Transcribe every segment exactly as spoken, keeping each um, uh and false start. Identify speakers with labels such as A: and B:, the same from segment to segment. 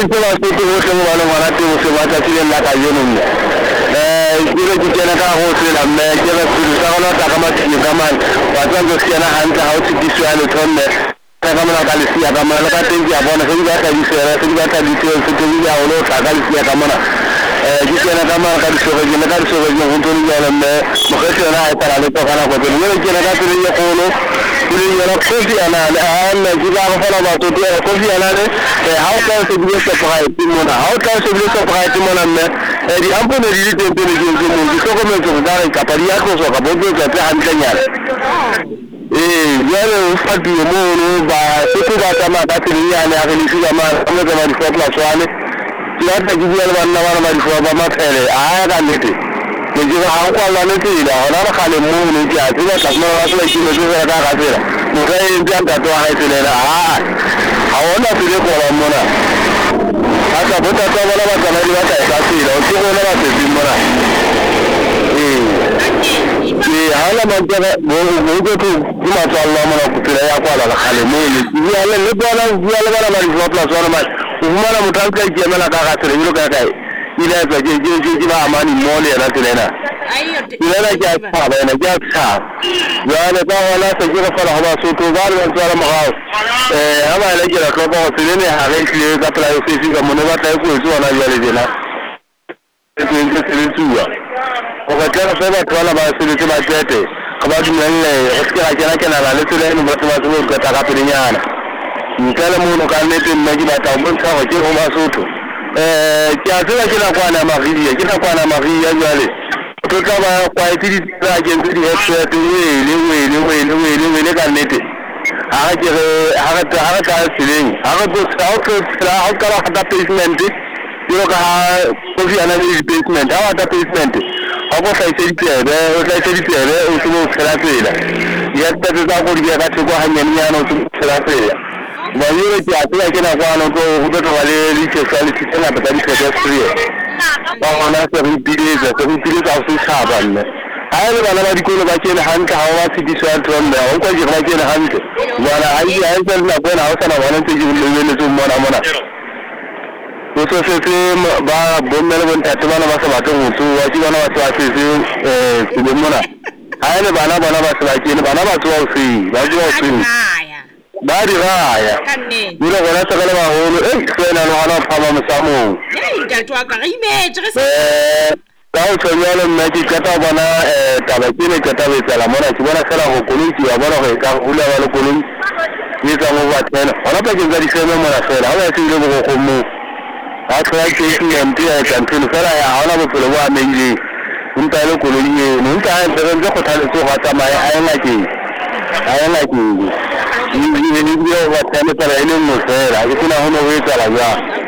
A: ke ba se ke ho se mo bana ngwana te ho se ba tsa tsile la ka yeno mme eh ke re ke tsena ka ho se la mme ke re se sa gona ta ka ma tsine ka man wa tsa go tsena hantle ha o se diswa le tsonne ka ka mona ka le sia ka mona ka teng ya bona se ba ka di se ra se ba ka di se se ke ya o lo ka ka le sia ka mona eh ke tsena ka mona ka di so ke ne ka di so ke ho ntoni ya mme mo ke tsena ai para le to kana ko ke ne ke na ka tsile ya ko lo ke ne ya ko fi ana le ana ke ga ba fara ba to ko fi ana le eh ha ka se bi se pa ai ti mona ha ka se bi se pa ai ti mona mme eh di ampo ne di te te di ke mo di so ko me to da ka pa ya ko so ka bo ke ka hantle nyana eh ya le fa di mo no ba se ko ba ta ma ka ti ya ne a ke ni si ma mo ka ma di fa swane ya ta gi ya ba na ba ma di fa ba ma fere a ga ne te ke ji ha ko la ne ti da ona ka le mo ne ti a ti ya ta ma ra so ki ne so ka ka tira mo ka yin ta ka to ha ti le na a a ona ti le ko la mo na aka bota ta ba la ba ka di ba ta ka ti da o ti ko la ba ti bi mo na eh eh hala ma ta mo mo ko to kuma to Allah mana ku tira ya kwa la khale mo ni ya le le ba la ya le ba la ba di fa plus ona ma kuma na mutan kai ke mana ka ka tira ni ka kai ila ka je je je ba amani mo ne na tira na ila na ja ta ba na ja ta ya ne ta wala ta ji fa la ba so to ba la ta ma ha eh ama le ji la ko ba tira ne ha le ki ka tra yo fi ka mo ne ba ta ko so na ya le de la ke ke tira tuwa o ka ta fa ba ta la ba se le ba tete ka ba du ne e ke ka kana kana la le tira ni ba ta so ka ta ka tira nyana ni kala mo no ka ne te na ji ba ta mo ta ko ke o ma so to eh ke a tsela ke na kwana magidi ke na kwana magidi ya jale to ka ba kwa ti ra ke ti di ha te we le we le we le we le we le ka ne te ha ke ha ka ha ka siling ha ka go sa ko tra ha ka ha ta placement yo ka ko fi ana ni placement ha ta placement ha ko sai sai ti re o sai sai ti re o su sera tela ya ta ta ko ri ka ko hanya ni ana su sera tela ba yoro ki a tsaya kina kwano ko hudu ta wale rike salisi tana da dari ka gaskiya ba wana ta rubire da ta rubire da su saban ne ai ba na di ko ba ke na hanka hawa su di sai to ne on ko ji ba ke na hanka wala ai ai sai na ko na hausa na wannan ta ji ne ne su mana mana to so sai ba bon ne ban ta tuma na ba sa ba to mutu waji ba na ba sa sai eh su mana ai ne ba na ba na ba sa ke ne ba na ba su sai ba ji su Dari raya. Mira wala ta kala ba ho eh sai na no ana fa ma samu.
B: Eh da to ka ime jere
A: Eh ta o nyalo na ki kata bana eh ta ba kine kata be sala mona ki bana sala ho kulun ki ya bana ho ka hula wala kulun ni ka mo ba tena. Ona ta ki gari sai mona sala ala ti go ko ko mu. Ha ta ki ki amti ya kan tin sala ya ona mo fulo wa me ni. Mun ta lo kulun ni mun ta da ran ko ta ko ha ta mai ayan la ki. Ayan la ki. Ni ni ni yo wa tena ta ile mo sala ki kuna hono we sala ya.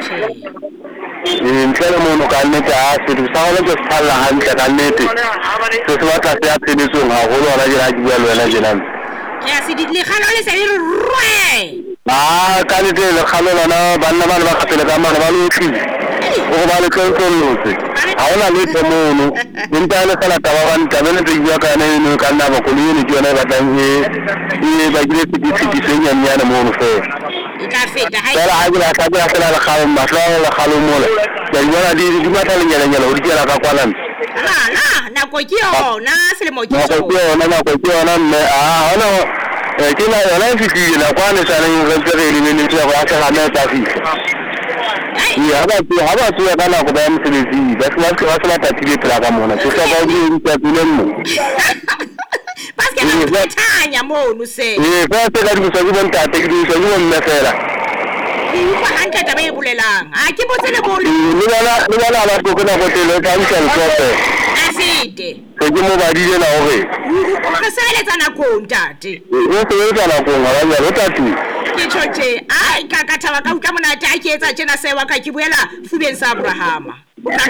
A: In kala mo no kan ne ta su sa wala ko sala han ta kan ne te. So so ta ta ti ni so ha ho wala jira ji ya wala jira.
B: Ya si dit li khalo le sai ruwe.
A: Ah kan te le khalo la na ban na ban ba ka te le ka ma ba lu ki. O ba le ko ko lu te. Awala le to mo no. In ta le sala ta ba ban ta ne te ya ka ne no kan na ba ko ni ni jo na ba ta ni. Ni ba jire ti ti ti se nya nya na mo no fe.
B: Ika feta hai.
A: Sala ha jira ka jira sala la khalo ma sala la khalo mo le. Ya wala di di ma ta le nya nya o di la ka kwalan.
B: Na na na ko kio na sele mo kio.
A: Na ko kio na na ko kio na me ah ono eh kila wala fiki na kwana sana yin zance ne ne ce ba ka na ta fi. Ya ba ti haba su ya kana ku da musulunci da kuma su wasu mata tire tira ga mona to ka ga ni ta tunan mu.
B: Parce que na tanya mo no se.
A: Eh fa ta ga ku sai ban ta ta ki sai mun na fera.
B: Ba an ka ta bai bulelang. A ki bo tele bolu.
A: Ni wala ni wala ba ko kana ko tele ta ni kan ko te.
B: Asite.
A: Ko ji mo ba di na oge.
B: Ka sale tsana ko ntate.
A: Ni ko yi tsana ko ngara ya rota tu.
B: Ke choche ai ka ka taba ka utlwa mona ta ke etsa tjena se wa ka ki buela fubeng sa Abrahama.